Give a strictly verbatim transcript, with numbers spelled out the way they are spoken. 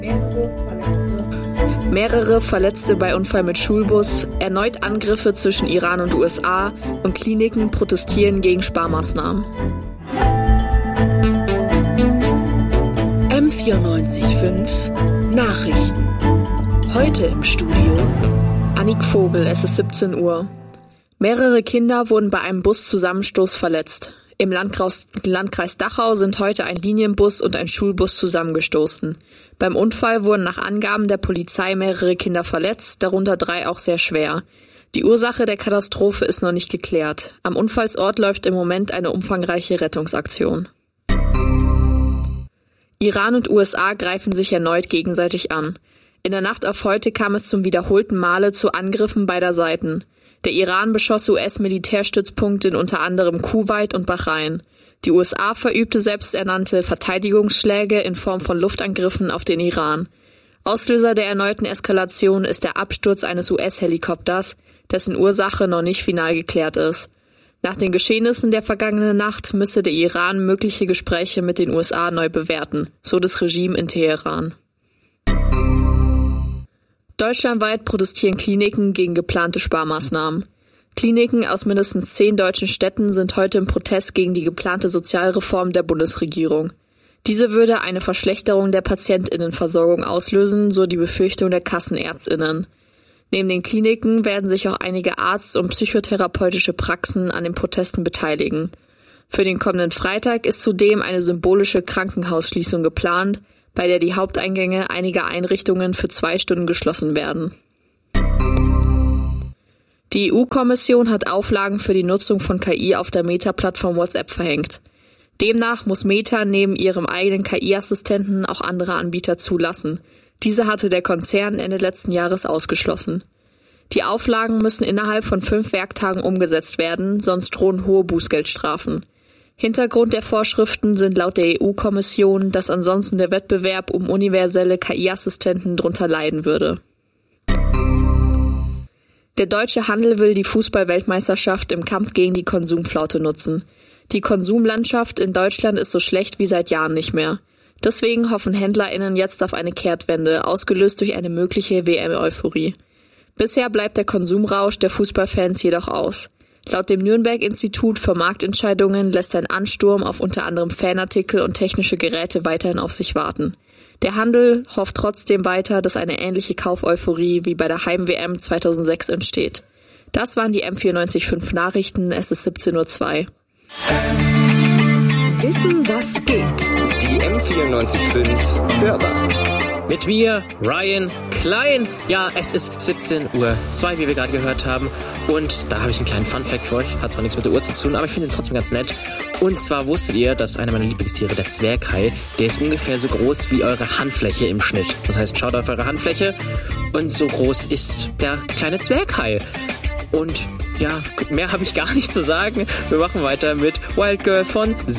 Mehrere Verletzte bei Unfall mit Schulbus, erneut Angriffe zwischen Iran und U S A und Kliniken protestieren gegen Sparmaßnahmen. M vierundneunzig Komma fünf Nachrichten. Heute im Studio Annik Vogel, es ist siebzehn Uhr. Mehrere Kinder wurden bei einem Buszusammenstoß verletzt. Im Landkreis, Landkreis Dachau sind heute ein Linienbus und ein Schulbus zusammengestoßen. Beim Unfall wurden nach Angaben der Polizei mehrere Kinder verletzt, darunter drei auch sehr schwer. Die Ursache der Katastrophe ist noch nicht geklärt. Am Unfallsort läuft im Moment eine umfangreiche Rettungsaktion. Iran und U S A greifen sich erneut gegenseitig an. In der Nacht auf heute kam es zum wiederholten Male zu Angriffen beider Seiten. Der Iran beschoss U S-Militärstützpunkte in unter anderem Kuwait und Bahrain. Die U S A verübte selbsternannte Verteidigungsschläge in Form von Luftangriffen auf den Iran. Auslöser der erneuten Eskalation ist der Absturz eines U S-Helikopters, dessen Ursache noch nicht final geklärt ist. Nach den Geschehnissen der vergangenen Nacht müsse der Iran mögliche Gespräche mit den U S A neu bewerten, so das Regime in Teheran. Deutschlandweit protestieren Kliniken gegen geplante Sparmaßnahmen. Kliniken aus mindestens zehn deutschen Städten sind heute im Protest gegen die geplante Sozialreform der Bundesregierung. Diese würde eine Verschlechterung der PatientInnenversorgung auslösen, so die Befürchtung der KassenärztInnen. Neben den Kliniken werden sich auch einige Arzt- und psychotherapeutische Praxen an den Protesten beteiligen. Für den kommenden Freitag ist zudem eine symbolische Krankenhausschließung geplant, bei der die Haupteingänge einiger Einrichtungen für zwei Stunden geschlossen werden. Die E U-Kommission hat Auflagen für die Nutzung von K I auf der Meta-Plattform WhatsApp verhängt. Demnach muss Meta neben ihrem eigenen K I-Assistenten auch andere Anbieter zulassen. Diese hatte der Konzern Ende letzten Jahres ausgeschlossen. Die Auflagen müssen innerhalb von fünf Werktagen umgesetzt werden, sonst drohen hohe Bußgeldstrafen. Hintergrund der Vorschriften sind laut der E U-Kommission, dass ansonsten der Wettbewerb um universelle K I-Assistenten drunter leiden würde. Der deutsche Handel will die Fußball-Weltmeisterschaft im Kampf gegen die Konsumflaute nutzen. Die Konsumlandschaft in Deutschland ist so schlecht wie seit Jahren nicht mehr. Deswegen hoffen HändlerInnen jetzt auf eine Kehrtwende, ausgelöst durch eine mögliche W M-Euphorie. Bisher bleibt der Konsumrausch der Fußballfans jedoch aus. Laut dem Nürnberg-Institut für Marktentscheidungen lässt ein Ansturm auf unter anderem Fanartikel und technische Geräte weiterhin auf sich warten. Der Handel hofft trotzdem weiter, dass eine ähnliche Kaufeuphorie wie bei der Heim-W M zweitausendsechs entsteht. Das waren die M vierundneunzig Komma fünf Nachrichten, es ist siebzehn Uhr zwei. Wissen, was geht. Die M vierundneunzig Komma fünf Hörbar. Mit mir, Ryan Klein. Ja, es ist siebzehn Uhr zwei, wie wir gerade gehört haben. Und da habe ich einen kleinen Funfact für euch. Hat zwar nichts mit der Uhr zu tun, aber ich finde ihn trotzdem ganz nett. Und zwar wusstet ihr, dass einer meiner Lieblingstiere, der Zwerghai, der ist ungefähr so groß wie eure Handfläche im Schnitt. Das heißt, schaut auf eure Handfläche und so groß ist der kleine Zwerghai. Und ja, mehr habe ich gar nicht zu sagen. Wir machen weiter mit Wild Girl von